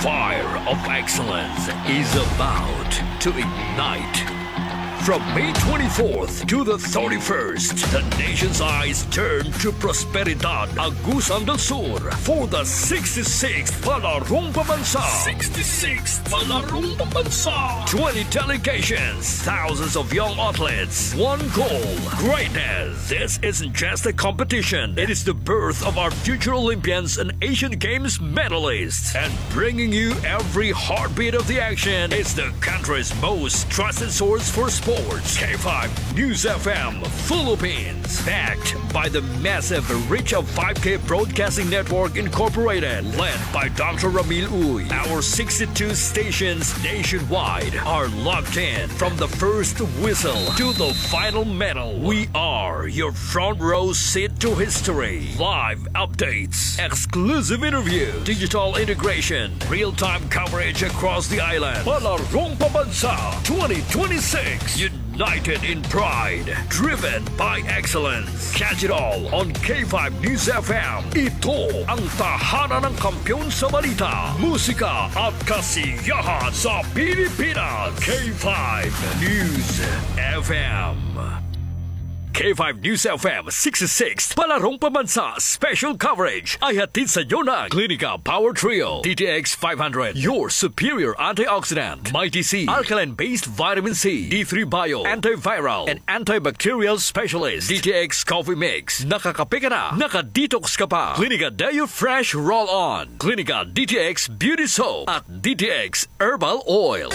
fire of excellence is about to ignite. From May 24th to the 31st, the nation's eyes turn to Prosperidad Agusan del Sur for the 66th Palarong Pambansa. 66th Palarong Pambansa. 20 delegations, thousands of young athletes, one goal, greatness. This isn't just a competition. It is the birth of our future Olympians and Asian Games medalists. And bringing you every heartbeat of the action is the country's most trusted source for sports. K5 News FM Philippines, backed by the massive reach of 5K Broadcasting Network Incorporated, led by Dr. Ramil Uy. Our 62 stations nationwide are locked in from the first whistle to the final medal. We are your front row seat to history. Live updates, exclusive interview, digital integration, real-time coverage across the island. Palarong Pambansa 2026. United in pride, driven by excellence. Catch it all on K5 News FM. Ito ang tahanan ng kampiyon sa balita, musika at kasiyahan sa Pilipinas. K5 News FM. K5 News FM 66 Palarong Pambansa special coverage ay hatid sa inyo ng Clinica Power Trio DTX 500, your superior antioxidant, Mighty C, alkaline-based vitamin C, D3 Bio, antiviral and antibacterial specialist, DTX Coffee Mix. Nakakape ka na, nakadetox ka pa. Clinica Deo Fresh Roll-On, Clinica DTX Beauty Soap at DTX Herbal Oil.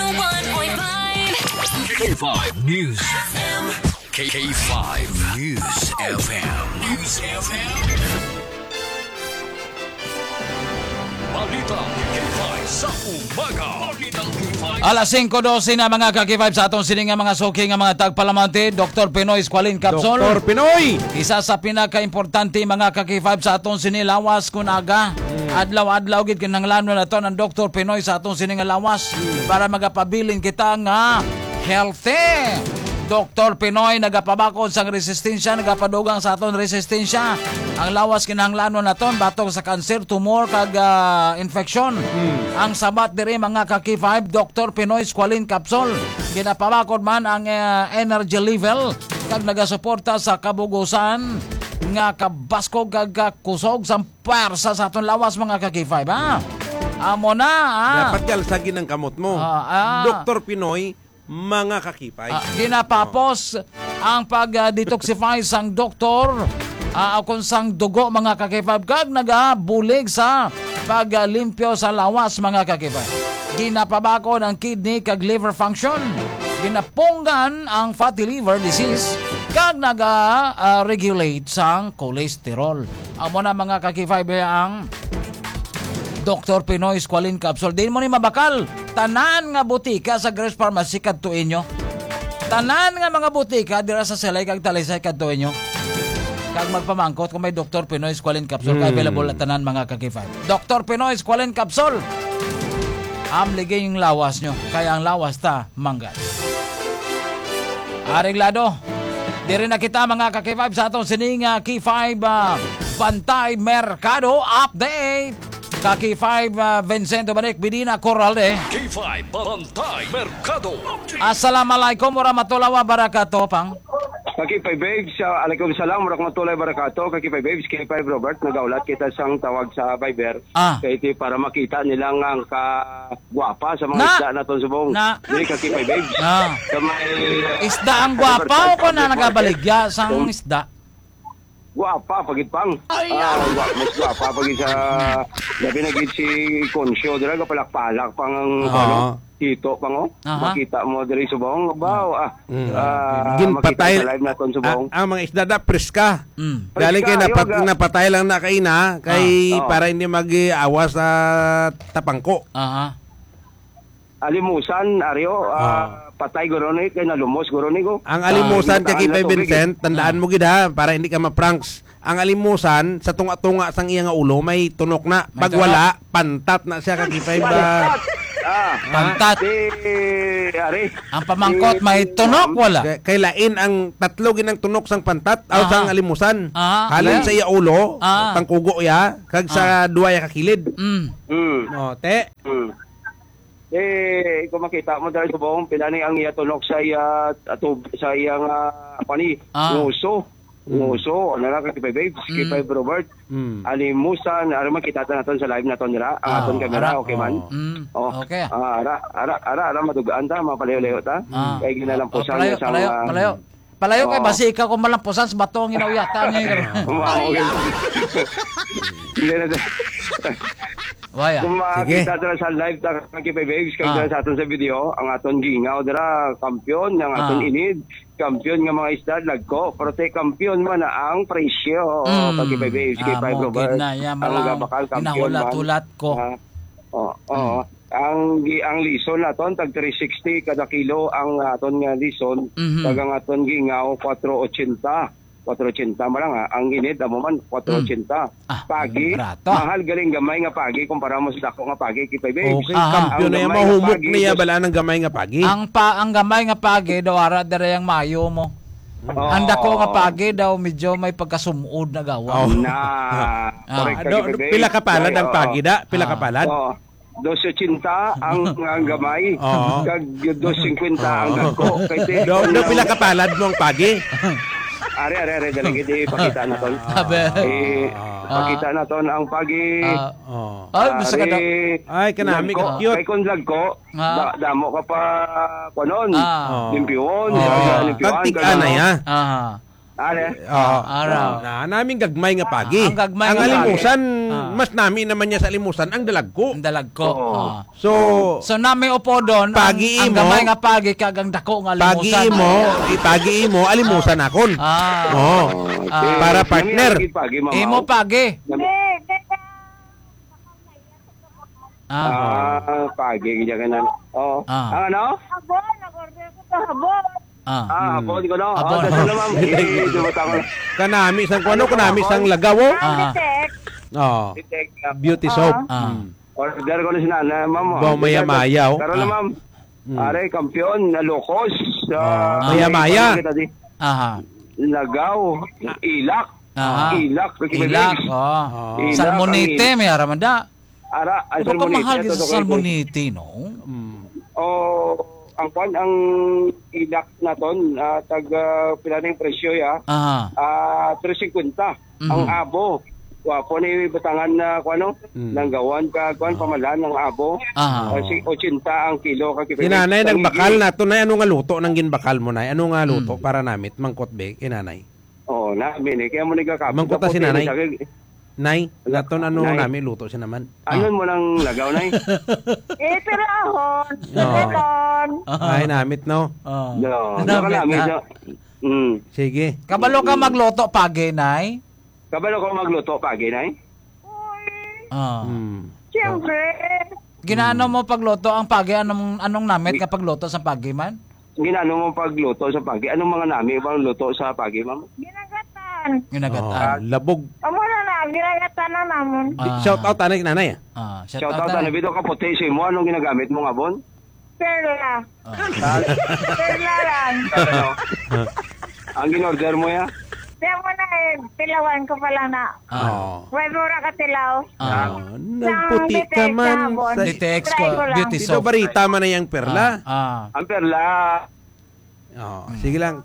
101.5 K5 News FM. K5 News FM. News FM. Balita K5 sa umaga. Alas 5:12 na mga K5 sa atong sining nga mga suki nga mga tagpalamante. Dr. Pinoy Squalene Capsule. Dr. Pinoy! Isa sa pinaka-importante mga K5 sa atong sinilawas kunaga. Adlaw-adlaw gid kinahanglan na to ng Dr. Pinoy sa atong sining nga lawas para magapabilin kita nga healthy. Dr. Pinoy nagapabakod sang resistensya, nagapadugang sa aton resistensya. Ang lawas kinahanglanon naton batok sa cancer, tumor kag infection. Ang sabat diri mga K5 Dr. Pinoy Squalene Capsule. Ginapabakod man ang energy level kag nagasuporta sa kabugusan nga kabaskog kag kusog sa pwersa sa aton lawas mga K5 ha. Amo na ha. Dapat kalsagin ang kamot mo. Dr. Pinoy mga kakipay. Ginapapos ang pag-detoxify sang doktor kung sang dugo mga kakipay kag nagabulig sa paglimpyo sa lawas mga kakipay. Ginapabakod ang kidney kag liver function. Ginapunggan ang fatty liver disease kag naga-regulate sang cholesterol. Amo na mga kakipay ang Dr. Pinoy Squalene Capsule. Di mo ni mabakal. Tanan nga butika sa Grace Pharmacy kadtuin nyo. Tanan nga mga butika dira sa Selay kag Talisay kadtuin nyo. Kag magpamangkot kung may Dr. Pinoy Squalene Capsule kay available na tanan mga K5. Dr. Pinoy Squalene Capsule. Amligay yung lawas nyo. Kaya ang lawas ta manggas. Areglado. Diri na kita mga K5 sa atong sining K5 Bantay Mercado Update. K5 Vincento Banik Bidina Corralde. K5 Bantay Mercado. Assalamualaikum warahmatullahi wabarakatuh, Pang. K5 Babes, alaikum salam warahmatullahi wabarakatuh. K5 Babes, K5 Robert, nagaulat kita sang tawag sa Viber. Kaya iti para makita nilang ang kagwapa sa mga isda naton subong. Dili K5 Babes. Sa may isda ang gwapa o ko na nagabaligya sang isda? Guapa pagit pang. Mas guapa pagit sa labi na gid si Consyo dira ga palak-palak pang ang tito pang makita mo diri subong baw ginpatay live naton subong. Ang mga isda da preska. Dali kay napatay lang na kaina kay para hindi mag-awas sa tapangko. Alimusan Aryo patay goroni kay nalumos goroni ko. Ang alimusan kay Kay Vincent, tandaan mo gid ha para hindi ka ma-pranks. Ang alimusan sa tunga-tunga sang iya nga ulo may tunok na. Pag wala, pantat na siya kay Kay Pantat. Ari. Ang pamangkot may tunok wala. Kay lain ang tatlo ginang tunok sang pantat aw sang alimusan. Halin sa iya ulo, tangkugo ya, kag sa duwa ya kakilid. No, te. Kung makita mo dahil subong, pinani ang iya tunok sa iya sa iyang nguso, ano lang kay Babes, kay Robert, alimusan, ara makita naton sa live naton dira, ang aton kamera, okay man? Okay. Ara madugaan ta, mapalayo-layo ta, kay ginalampusan niya sa Palayo kay basi ikaw kung malampusan sa bato ang inauyatan niya. Waya. Kung makita dira sa live ta kay Babes, kay sa aton sa video, ang aton gingaw dira, kampiyon, ang aton inid, kampiyon nga mga isda, lagko, pero te kampiyon man na ang presyo. Kay Babes, kay Robert, ang bakal kampiyon man. Tulat ko. Ang lison naton tag 360 kada kilo ang aton nga lison, tag ang aton gingaw 480 man lang ang init amo man 480 pagi mahal galing gamay nga pagi kumpara mo sa dako nga pagi kay Babes. Okay, kampiyon na yan mahumok niya bala ng gamay nga pagi. Ang gamay nga pagi daw ara dere yang mayo mo. Ang dako nga pagi daw medyo may pagkasumuod na gawa. Pila ka palad ang pagi da? Pila ka palad? 280 ang gamay, kag 250 ang dako. Do pila ka palad mo ang pagi? Are dalang gid pakita naton. Pakita naton ang pagi. Basta ka daw. Ay kanami ka cute. Kay kun lagko, damo ka pa kunon. Limpiyon, Taktika na ya. Araw. Naming gagmay nga pagi. Ang gagmay ang nga alimusan, mas nami naman niya sa alimusan ang dalagko. Ang dalagko. So nami upo doon, pagi ang gamay nga pagi kagang dako nga alimusan. Pagi mo, alimusan akon. Para partner. Imo pagi. Pagi gid ka na. Ano? Habon, nag-order ko sa habon. Habon ko no. Dala ma'am. Kanami sang kuno, kanami sang lagawo. Beauty soap. Order ko na sinana, ma'am. Maya-mayaw. Karon na ma'am. Are kampiyon na lokos. Maya-maya. Lagaw, ilak. Ilak. Salmonite may aramanda. Ara, ay salmonite. Sa salmonite, no? Ang ilak naton tag pila ning presyo ya. 350 ang abo. Wapo ni batangan na kuno nang gawan ka pamalan ng abo. 80 ang kilo ka kay. Inanay nagbakal nato na ano nga luto nang ginbakal mo nay. Ano nga luto para namit mangkot be inanay. Namin kaya mo nagakapit. Mangkot ta si nanay. Nay, naton ano namin luto siya naman. Ano mo nang lagaw nay? Pirahon. Ay namit no. Sige. Kabalo ka magluto pagi nay? Kabalo ko magluto pagi nay? Siyempre. Ginaano mo pagluto ang pagi anong namit kapag luto sa pagi man? Ginano mo pagluto sa pagi? Anong mga nami bang luto sa pagi ma'am? Ginagatan. Labog. Amo na ginagatan na namon. Shout out nanay. Shout out na bito ka puti si mo anong ginagamit mo nga bon? Perla. Perla lang. Ang ginorder mo ya? Diyan mo na tilawan ko pala na. May mura ka tilaw. Nagputi ka man. Ditex ko. Beauty soap. Dito barita man na yung perla. Ang perla. Sige lang.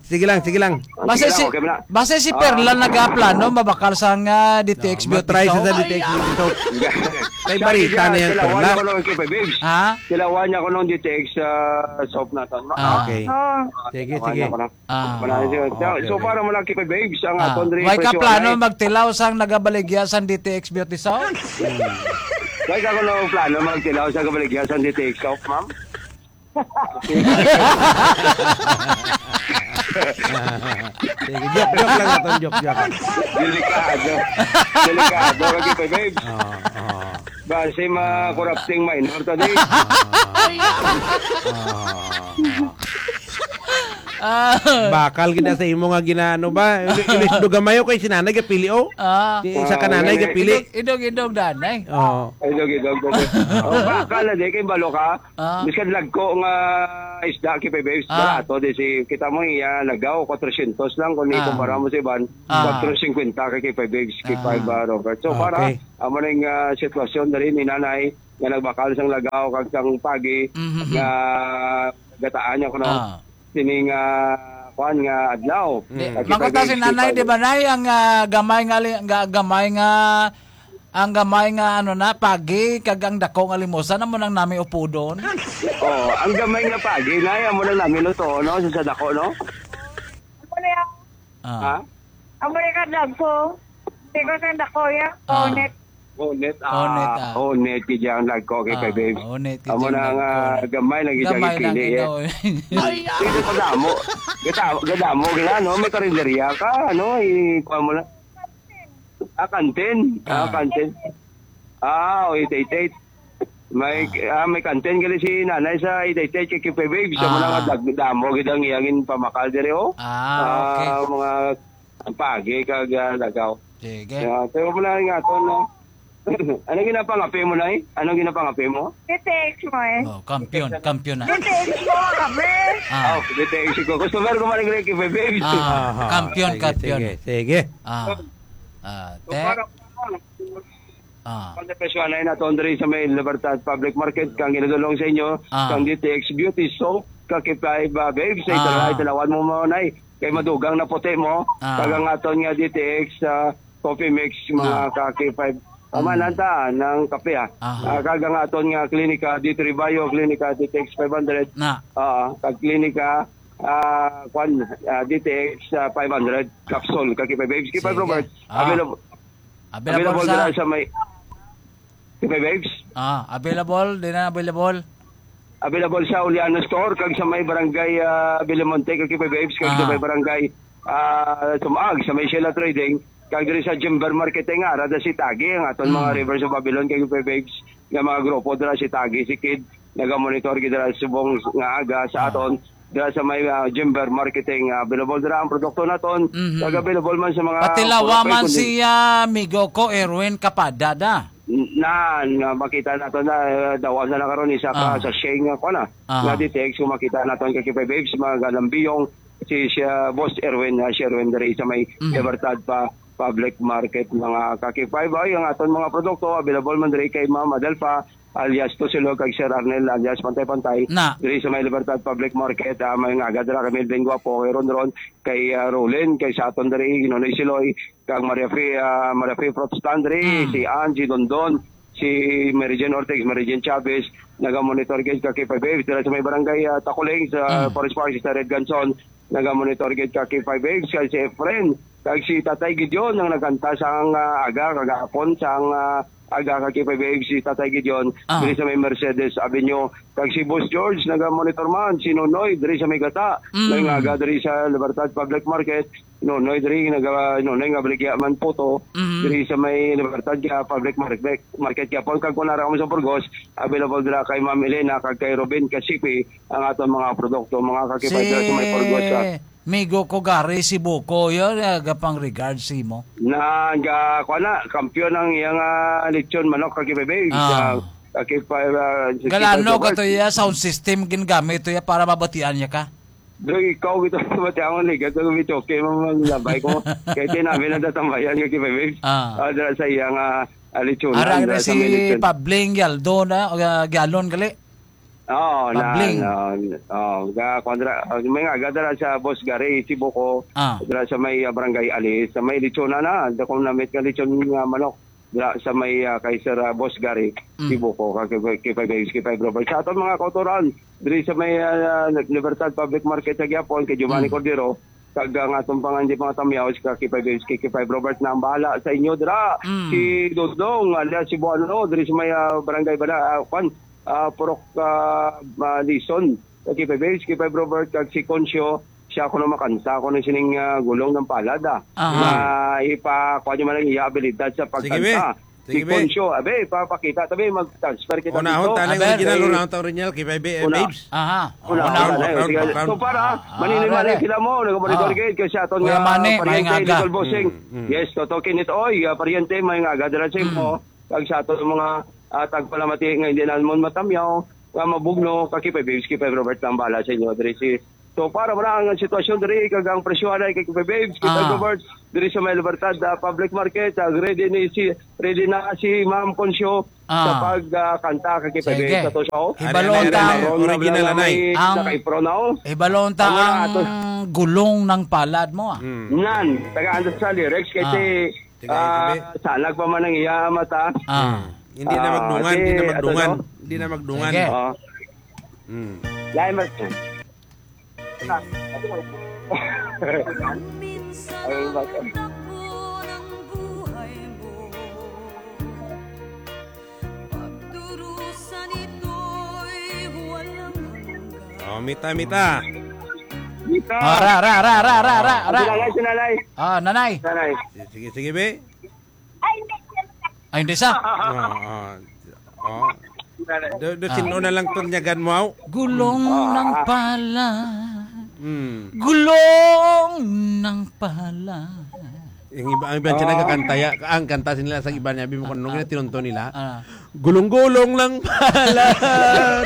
Base si Perla nagaplano mabakal sang DTX Beauty Try Soap. sa DTX Beauty Soap. Kay barita na yung perla. Tilawan niya ko nung DTX soap natin. Okay. Sige. So para mo lang kay Babes ang aton rin. May ka plano magtilaw sang nagabaligya sang DTX Beauty Soap? May ka nung plano magtilaw sang nagabaligya sang DTX soap, ma'am? Sige, joke lang natin, joke. Delikado lagi pa, babe. Base ma-corrupting minor tadi. Bakal gina sa imo nga ginaano ba? Ilis do gamayo kay sinanay ga pili o. Isa ka nanay ga pili. Idog danay. Idog. Bakal na di kay balo ka. Biskan lagko nga isda kay babes. Barato di si kita mo iya lagaw 400 lang kun ikumpara mo sa iban 450 kay babes kay Robert. So para amo ning sitwasyon diri ni nanay nga nagbakal sang lagaw kag sang pagi nga gataan niya kuno sining kuan nga adlaw. Makita si nanay di ba nay ang gamay nga ano na pagi kag ang dako nga limusan amo nang nami upo doon. Ang gamay nga pagi nay amo nang nami luto no sa dako no. Amo ni kadlag ko. Tigo sa dako ya. Onet kijang lagko kay babes. Amo nang gamay lagi jagi pili. Dito pa damo. Gadamo gina no may karinderya ka ano ikuan mo lang. Kantin. Kantin. 88. May kantin gali si nanay sa 88 kay babes. Amo nang damo gidang iyangin pamakal dire o. Okay. Mga pagi kag lagaw. Sige. Pero mo na nga to no. Anong ginapangapi mo, Nay? Anong ginapangapi mo? DTX mo eh. Kampiyon na. DTX mo kami. DTX ko. Customer ko maling kay babes. Kampiyon. Sige. Pagdepesyon na natondri sa may Libertad Public Market kang ginadulong sa inyo kang DTX Beauty Soap kakipay babes sa italawan mo Nay. Kay madugang na puti mo. Kagang aton nga DTX coffee mix mga kakipay pamananta ng kape kagang aton nga klinika D3 Bio klinika DTX 500 kag klinika DTX 500 capsule kay babes kay Robert available sa may kay babes available sa Uliano Store kag sa may barangay Bilamonte kay babes kag sa may barangay Sumag sa may Sheila Trading kag diri sa Jimber Marketing ara da si Tagi ang aton mga Rivers of Babylon kay babes nga mga grupo dira si Tagi si Kid naga-monitor gid dira subong nga aga sa aton dira sa may Jimber Marketing available dira ang produkto naton kag available man sa mga patilawa man si amigo ko Erwin Kapadada na makita naton na dawan na karon isa ka sa Sheng ko na nga DTX kung makita naton kay babes mga galambiyong si Boss Erwin diri sa may Libertad Public Market mga kakipay ay ang aton mga produkto available man diri kay Ma'am Adelfa alias Tosilog kag Sir Arnel alias Pantay diri sa may Libertad Public Market may nga dira kay Melvin Guapo kay Ron kay Rolin kay sa aton diri Nonoy Siloy kag Maria Fe Fruit Stand diri si Angie Dondon si Mary Jane Ortiz, Mary Jane Chavez, naga-monitor gate kay babes dira sa may barangay Takuling sa Forest Park si Red Ganson, naga-monitor gate kay babes kay si Efren, kag si Tatay Gideon ang nagkanta sa ang aga kagahapon sa ang aga kay babes si Tatay Gideon diri sa may Mercedes Avenue, kag si Boss George naga-monitor man si Nonoy diri sa may Gata, aga diri sa Libertad Public Market. Nonoy diri Nonoy nga baligya man puto diri sa may Libertad Public Market Yapon kag kunara mo sa Burgos available dira kay Ma'am Elena kag kay Robin Kasipi ang aton mga produkto mga kakipay dira sa may Burgos Migo ko gari si Buko yo gapang regards mo na kuana kampiyon ang iyang lechon manok kag babes kakipay galano ka to ya sound system ginagamit to ya para mabatian niya ka. Doy ikaw ito mati ang ligat ko bito kay maglabay ko kay tinabi na datambayan nga kay babes dira sa iyang lechon ara si Pabling Galdo na galon gali may nga dira sa Boss Gary Sibuko dira sa may barangay Alis sa may lechon na kung namit ka lechon nga manok dira sa may kay Sir Boss Gary Sibuko kay Robert sa aton mga kautoran diri sa may Libertad Public Market sa Gyapon kay Giovanni Cordero kag ang atong pangandi mga tamyaw kay Robert na ang bahala sa inyo dira si Dodong alias si Buano diri sa may barangay Purok Lison kay Robert kag si Concio siya ako na makansa ako na sining gulong ng palada na ipakuha niyo man ang iyabilidad sa pagkanta Sige, si Concho, abe, papakita. Tabi, mag-transfer kita Unahon, dito. talang original, unahon ta original, kay Babes. Aha. So para, maninimalay sila mo, nag-monitor gate, kasi aton Kuya Manny, may pariente, ngaga. Little Bossing. Yes, totokin ito, pariente, may ngaga, dala sa mo, kag sa aton mga tagpalamati, nga hindi naman matamyaw, nga mabugno, kakipay Babes, kipay Robert lang bala sa inyo, Dre. So para wala ang sitwasyon diri kag ang presyo alay kay Babes kita Robert diri sa May Libertad public market ready na si Ma'am Concio sa pagkanta kay Babes sa to show. Ibalon ta original anay. Ibalon ta ang gulong ng palad mo. Nan taga-andas sa lyrics kasi salag pa man ang iya mata. Hindi na magdungan. Lain mas Minsan ang takbo ng buhay mo, pagdurusan ito'y walang hanggan. Mita. Ra. Sinalay. Nanay. Sige, be. Ay, hindi sa. Sino na lang tunyagan mo? Gulong ng palad. Gulong ng palad. Yung iba siya nagkakanta ang kanta nila sa iba niya bimo kuno nila tinunto nila. Gulong-gulong ng palad.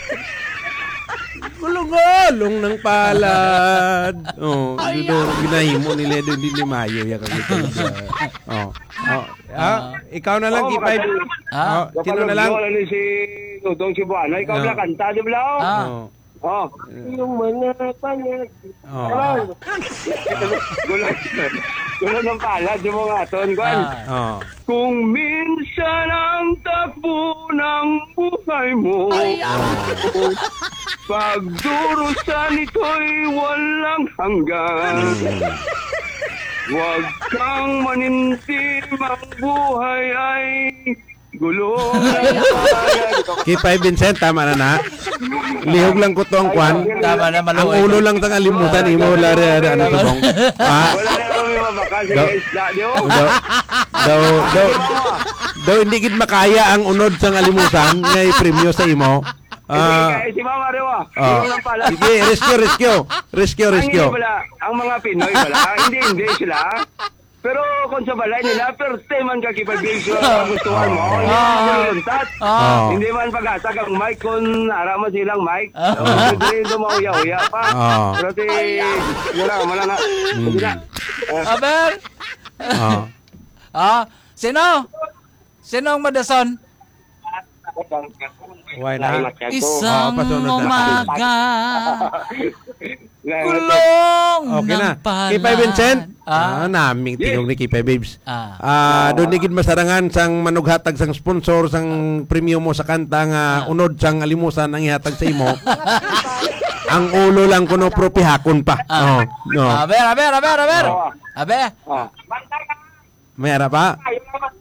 Gulong-gulong ng palad. Ginahimo nila doon din Mayo ya kagito. Ikaw na lang kipay. Sino na lang? Si Dudong Cebuano, ikaw na kanta di ba? Yung mga panyag. Gulong ng palad, yung mga aton, Kung minsan ang takbo ng buhay mo, pagdurusan ito'y walang hanggan. Huwag kang manintim, ang buhay ay gulong ng palad. Kipay Vincent, tama na. Lihog lang ko to ang kwan. Tama na, ang ulo lang tang alimutan imo lari ano to bang. Wala na kami mabakal sa isla niyo. Daw hindi gid makaya ang unod sang alimutan ngay premyo sa imo. Si Mama Rewa. Sige, rescue. Ang mga Pinoy hindi sila. Pero kung sa balay nila, first time man kakipag-base gustuhan mo. Hindi man luntat. Hindi man pag-asa kang mic kung araman silang mic. Hindi dumauya-uya pa. Pero wala na. Aber? Sino ang madason? Why na? Isang umaga. Gulong okay na. ng palad. Kipay Vincent? Naming tingog ni Kipay Babes. Doon nigid masarangan sang manughatag sang sponsor sang premium mo sa kanta nga unod sang alimusan ang ihatag sa imo. Ang ulo lang kuno propihakon pa. Aber. Abe. May ara pa?